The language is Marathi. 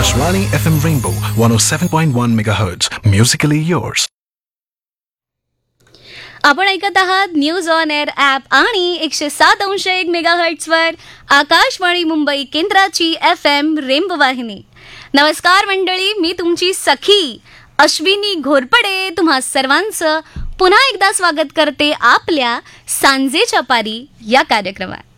Akashvani FM Rainbow 107.1 MHz. Musically yours. आपण ऐकत आहात न्यूज ऑन एअर ॲप आणि 107.1 मेगाहर्ट्झवर आकाशवाणी मुंबई केंद्राची FM रेम्बो वाहिनी. नमस्कार मंडळी, मी तुमची सखी अश्विनी घोरपडे तुम्हा सर्वांचं पुन्हा एकदा स्वागत करते आपल्या सांजेच्या पारी या कार्यक्रमात.